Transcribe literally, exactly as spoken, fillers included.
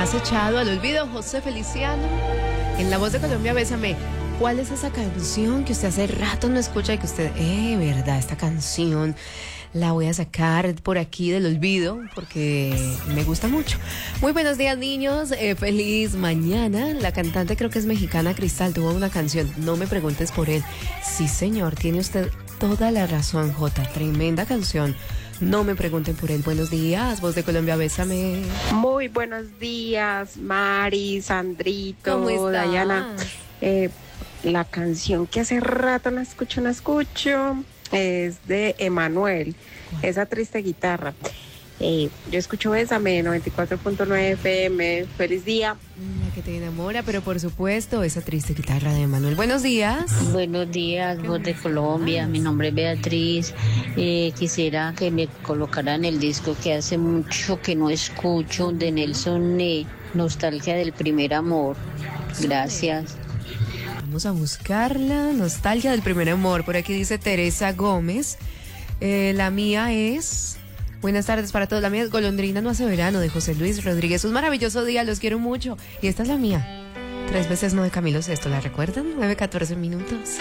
has echado al olvido, José Feliciano. En La Voz de Colombia, Bésame. ¿Cuál es esa canción que usted hace rato no escucha y que usted, eh, verdad, esta canción la voy a sacar por aquí del olvido porque me gusta mucho? Muy buenos días, niños. Eh, feliz mañana. La cantante creo que es mexicana, Cristal, tuvo una canción. No me preguntes por él. Sí, señor, tiene usted toda la razón, Jota. Tremenda canción. No me pregunten por él. Buenos días, Voz de Colombia, Bésame. Muy buenos días, Mari, Sandrito, ¿Cómo estás? Dayana. Eh, la canción que hace rato no escucho, no escucho, es de Emanuel, esa triste guitarra. Eh, yo escucho Bésame, noventa y cuatro punto nueve F M. Feliz día. La que te enamora, pero por supuesto, esa triste guitarra de Emanuel. Buenos días. Buenos días, Voz de Colombia. Mi nombre es Beatriz. Eh, quisiera que me colocaran el disco que hace mucho que no escucho, de Nelson Ney, Nostalgia del Primer Amor. Gracias. Vamos a buscarla. Nostalgia del Primer Amor. Por aquí dice Teresa Gómez. Eh, la mía es... Buenas tardes para todos. La mía es Golondrina no hace verano, de José Luis Rodríguez. Un maravilloso día, los quiero mucho. Y esta es la mía. Tres veces no, de Camilo Sesto. ¿La recuerdan? nueve catorce minutos.